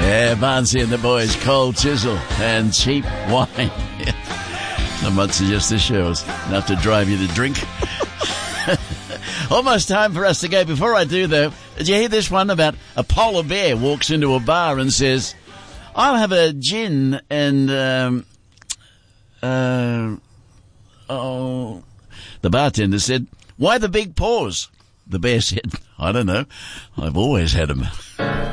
Yeah, Barnsey and the boys, Cold Chisel and Cheap Wine. I might suggest this show is enough to drive you to drink. Almost time for us to go. Before I do, though, did you hear this one about a polar bear walks into a bar and says, I'll have a gin and, the bartender said, why the big paws? The bear said, I don't know. I've always had them.